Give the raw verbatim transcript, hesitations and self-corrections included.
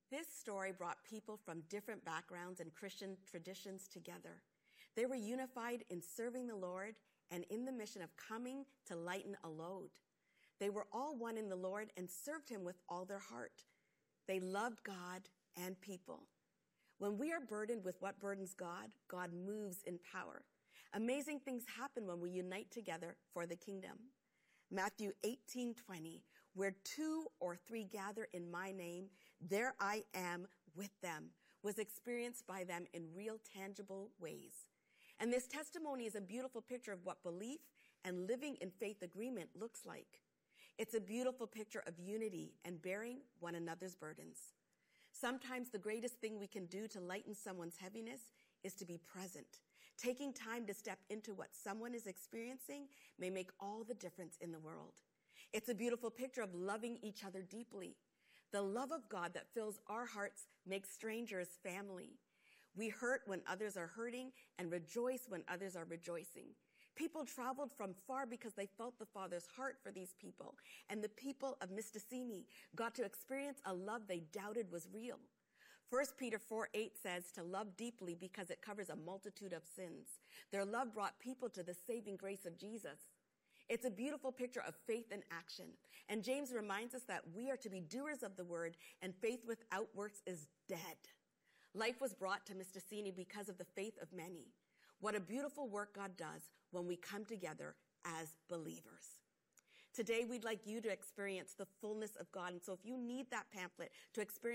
This story brought people from different backgrounds and Christian traditions together. They were unified in serving the Lord and in the mission of coming to lighten a load. They were all one in the Lord and served him with all their heart. They loved God and people. When we are burdened with what burdens God, God moves in power. Amazing things happen when we unite together for the kingdom. Matthew eighteen twenty, where two or three gather in my name, there I am with them, was experienced by them in real, tangible ways. And this testimony is a beautiful picture of what belief and living in faith agreement looks like. It's a beautiful picture of unity and bearing one another's burdens. Sometimes the greatest thing we can do to lighten someone's heaviness is to be present. Taking time to step into what someone is experiencing may make all the difference in the world. It's a beautiful picture of loving each other deeply. The love of God that fills our hearts makes strangers family. We hurt when others are hurting and rejoice when others are rejoicing. People traveled from far because they felt the Father's heart for these people. And the people of Mistasini got to experience a love they doubted was real. First Peter four eight says to love deeply because it covers a multitude of sins. Their love brought people to the saving grace of Jesus. It's a beautiful picture of faith in action. And James reminds us that we are to be doers of the word, and faith without works is dead. Life was brought to Mistasini because of the faith of many. What a beautiful work God does when we come together as believers. Today, we'd like you to experience the fullness of God. And so if you need that pamphlet to experience